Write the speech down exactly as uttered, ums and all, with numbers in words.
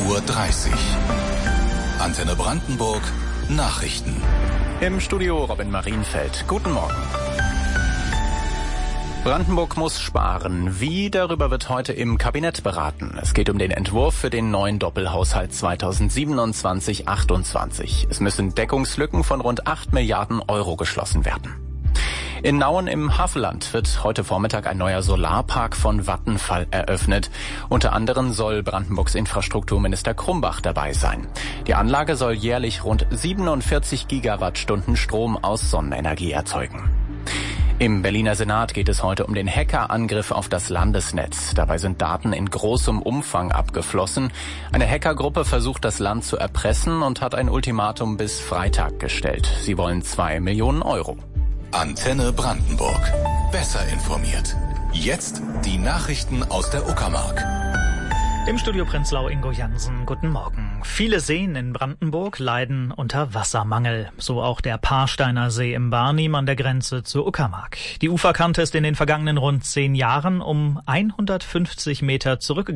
Uhr dreißig. Antenne Brandenburg Nachrichten. Im Studio Robin Marienfeld. Guten Morgen. Brandenburg muss sparen. Wie? Darüber wird heute im Kabinett beraten. Es geht um den Entwurf für den neuen Doppelhaushalt zweitausendsiebenundzwanzig achtundzwanzig. Es müssen Deckungslücken von rund acht Milliarden Euro geschlossen werden. In Nauen im Havelland wird heute Vormittag ein neuer Solarpark von Vattenfall eröffnet. Unter anderem soll Brandenburgs Infrastrukturminister Krumbach dabei sein. Die Anlage soll jährlich rund siebenundvierzig Gigawattstunden Strom aus Sonnenenergie erzeugen. Im Berliner Senat geht es heute um den Hackerangriff auf das Landesnetz. Dabei sind Daten in großem Umfang abgeflossen. Eine Hackergruppe versucht, das Land zu erpressen und hat ein Ultimatum bis Freitag gestellt. Sie wollen zwei Millionen Euro. Antenne Brandenburg. Besser informiert. Jetzt die Nachrichten aus der Uckermark. Im Studio Prenzlau Ingo Jansen, guten Morgen. Viele Seen in Brandenburg leiden unter Wassermangel. So auch der Paarsteiner See im Barnim an der Grenze zur Uckermark. Die Uferkante ist in den vergangenen rund zehn Jahren um hundertfünfzig Meter zurückgegangen.